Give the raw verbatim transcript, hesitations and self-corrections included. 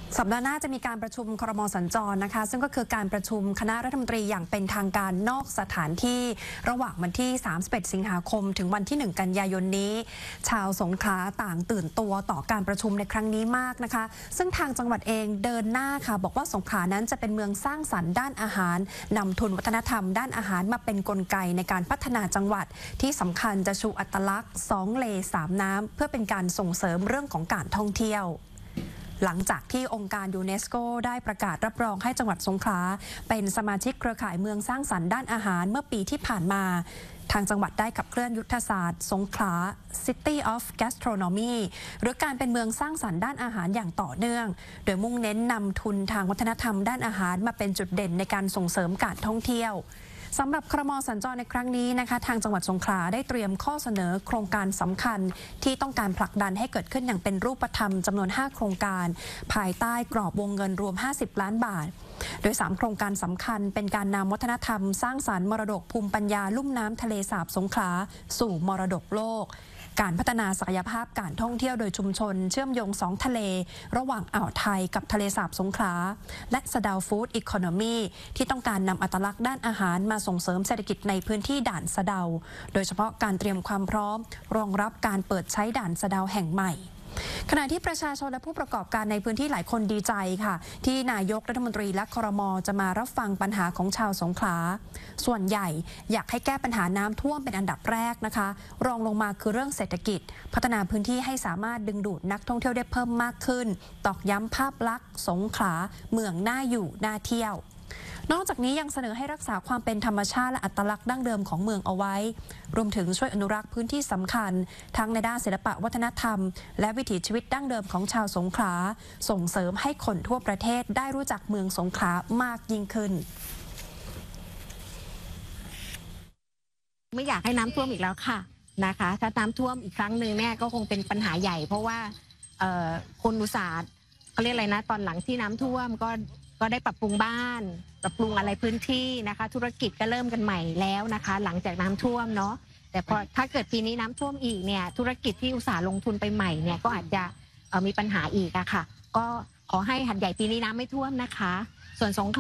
สัปดาห์หน้าจะมีการประชุมครม.สัญจรนะคะซึ่งก็คือการประชุมคณะรัฐมนตรีอย่างเป็นทางการนอกสถานที่ระหว่างวันที่สามสิบเอ็ดสิงหาคมถึงวันที่หนึ่งกันยายนนี้ชาวสงขลาต่างตื่นตัวต่อการประชุมในครั้งนี้มากนะคะซึ่งทางจังหวัดเองเดินหน้าค่ะบอกว่าสงขลานั้นจะเป็นเมืองสร้างสรรค์ด้านอาหารนำทุนวัฒนธรรมด้านอาหารมาเป็นกลไกในการพัฒนาจังหวัดที่สำคัญจะชูอัตลักษณ์สองเลสามน้ำเพื่อเป็นการส่งเสริมเรื่องของการท่องเที่ยวหลังจากที่องค์การยูเนสโกได้ประกาศรับรองให้จังหวัดสงขลาเป็นสมาชิกเครือข่ายเมืองสร้างสรรค์ด้านอาหารเมื่อปีที่ผ่านมาทางจังหวัดได้ขับเคลื่อนยุทธศาสตร์สงขลา City of Gastronomy หรือการเป็นเมืองสร้างสรรค์ด้านอาหารอย่างต่อเนื่องโดยมุ่งเน้นนำทุนทางวัฒนธรรมด้านอาหารมาเป็นจุดเด่นในการส่งเสริมการท่องเที่ยวสำหรับครม.สัญจรในครั้งนี้นะคะทางจังหวัดสงขลาได้เตรียมข้อเสนอโครงการสำคัญที่ต้องการผลักดันให้เกิดขึ้นอย่างเป็นรูปธรรมจำนวนห้าโครงการภายใต้กรอบวงเงินรวมห้าสิบล้านบาทโดยสามโครงการสำคัญเป็นการนำวัฒนธรรมสร้างสรรค์มรดกภูมิปัญญาลุ่มน้ำทะเลสาบสงขลาสู่มรดกโลกการพัฒนาศักยภาพการท่องเที่ยวโดยชุมชนเชื่อมโยงสองทะเลระหว่างอ่าวไทยกับทะเลสาบสงขลาและสะเดาฟู้ดอีโคโนมีที่ต้องการนำอัตลักษณ์ด้านอาหารมาส่งเสริมเศรษฐกิจในพื้นที่ด่านสะเดาโดยเฉพาะการเตรียมความพร้อมรองรับการเปิดใช้ด่านสะเดาแห่งใหม่ขณะที่ประชาชนและผู้ประกอบการในพื้นที่หลายคนดีใจค่ะที่นายกรัฐมนตรีและครม.จะมารับฟังปัญหาของชาวสงขลาส่วนใหญ่อยากให้แก้ปัญหาน้ำท่วมเป็นอันดับแรกนะคะรองลงมาคือเรื่องเศรษฐกิจพัฒนาพื้นที่ให้สามารถดึงดูดนักท่องเที่ยวได้เพิ่มมากขึ้นตอกย้ำภาพลักษณ์สงขลาเมืองน่าอยู่น่าเที่ยวนอกจากนี้ยังเสนอให้รักษาความเป็นธรรมชาติและอัตลักษณ์ดั้งเดิมของเมืองเอาไว้รวมถึงช่วยอนุรักษ์พื้นที่สำคัญทั้งในด้านศิลปะวัฒนธรรมและวิถีชีวิตดั้งเดิมของชาวสงขลาส่งเสริมให้คนทั่วประเทศได้รู้จักเมืองสงขลามากยิ่งขึ้นไม่อยากให้น้ำท่วมอีกแล้วค่ะนะคะถ้าน้ำท่วมอีกครั้งหนึ่งเนี่ยก็คงเป็นปัญหาใหญ่เพราะว่าคนอุตสาหเขาเรียกอะไรนะตอนหลังที่น้ำท่วมก็ก็ได้ปรับปรุงบ้านปรับปรุงอะไรพื้นที่นะคะธุรกิจก็เริ่มกันใหม่แล้วนะคะหลังจากน้ำท่วมเนาะแต่พอถ้าเกิดปีนี้น้ำท่วมอีกเนี่ยธุรกิจที่อุตสาห์ลงทุนไปใหม่เนี่ยก็อาจจะมีปัญหาอีกอะค่ะก็ขอให้หัดใหญ่ปีนี้น้ำไม่ท่วมนะคะส่วนสง